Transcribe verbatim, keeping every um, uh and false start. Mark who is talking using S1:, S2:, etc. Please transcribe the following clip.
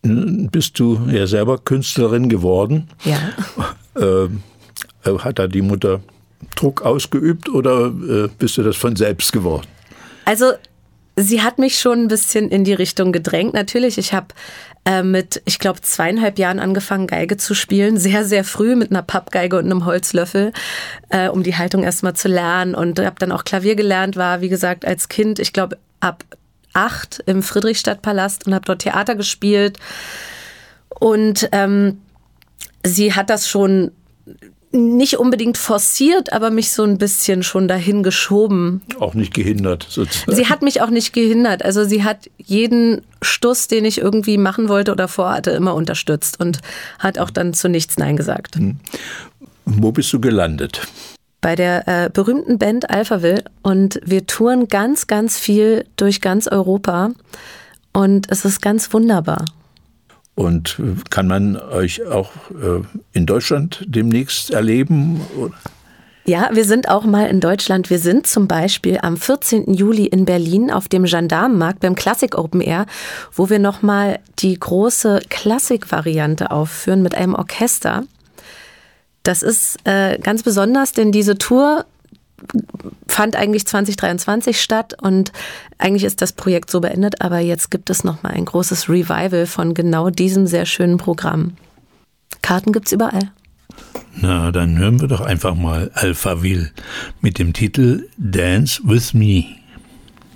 S1: bist du ja selber Künstlerin geworden.
S2: Ja.
S1: Äh, hat da die Mutter Druck ausgeübt oder äh, bist du das von selbst geworden?
S2: Also sie hat mich schon ein bisschen in die Richtung gedrängt. Natürlich, ich habe äh, mit, ich glaube, zweieinhalb Jahren angefangen, Geige zu spielen. Sehr, sehr früh mit einer Pappgeige und einem Holzlöffel, äh, um die Haltung erstmal zu lernen. Und habe dann auch Klavier gelernt, war, wie gesagt, als Kind, ich glaube, ab acht im Friedrichstadtpalast und habe dort Theater gespielt. Und ähm, sie hat das schon nicht unbedingt forciert, aber mich so ein bisschen schon dahin geschoben.
S1: Auch nicht gehindert, sozusagen.
S2: Sie hat mich auch nicht gehindert. Also sie hat jeden Stuss, den ich irgendwie machen wollte oder vorhatte, immer unterstützt und hat auch dann zu nichts Nein gesagt.
S1: Hm. Wo bist du gelandet?
S2: Bei der äh, berühmten Band Alphaville, und wir touren ganz, ganz viel durch ganz Europa und es ist ganz wunderbar.
S1: Und kann man euch auch äh, in Deutschland demnächst erleben? Oder?
S2: Ja, wir sind auch mal in Deutschland. Wir sind zum Beispiel am vierzehnten Juli in Berlin auf dem Gendarmenmarkt beim Klassik Open Air, wo wir nochmal die große Klassik-Variante aufführen mit einem Orchester. Das ist äh, ganz besonders, denn diese Tour fand eigentlich zwanzig dreiundzwanzig statt und eigentlich ist das Projekt so beendet, aber jetzt gibt es nochmal ein großes Revival von genau diesem sehr schönen Programm. Karten gibt's überall.
S1: Na, dann hören wir doch einfach mal Alphaville mit dem Titel Dance with Me.